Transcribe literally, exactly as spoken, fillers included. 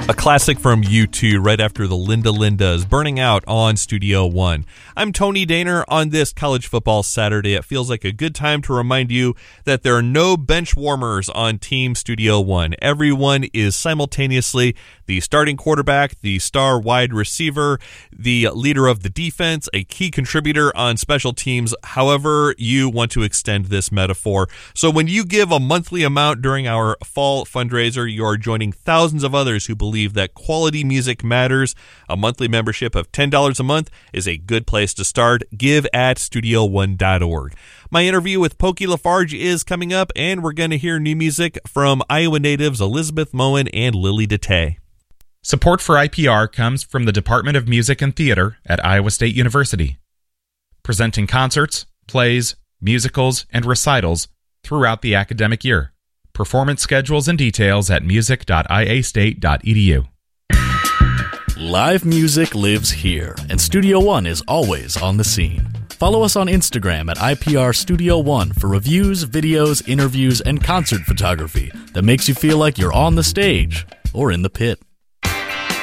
A classic from U two right after the Linda Lindas, Burning Out on Studio One. I'm Tony Daner. On this college football Saturday, it feels like a good time to remind you that there are no bench warmers on Team Studio One. Everyone is simultaneously the starting quarterback, the star wide receiver, the leader of the defense, a key contributor on special teams, however you want to extend this metaphor. So when you give a monthly amount during our fall fundraiser, you are joining thousands of others who believe that quality music matters. A monthly membership of ten dollars a month is a good place to start. Give at studio one dot org. My interview with Pokey Lafarge is coming up, and we're going to hear new music from Iowa natives Elizabeth Moen and Lily DeTay. Support for I P R comes from the Department of Music and Theater at Iowa State University, presenting concerts, plays, musicals, and recitals throughout the academic year. Performance schedules and details at music dot i a state dot e d u. Live music lives here, and Studio One is always on the scene. Follow us on Instagram at I P R Studio One for reviews, videos, interviews, and concert photography that makes you feel like you're on the stage or in the pit.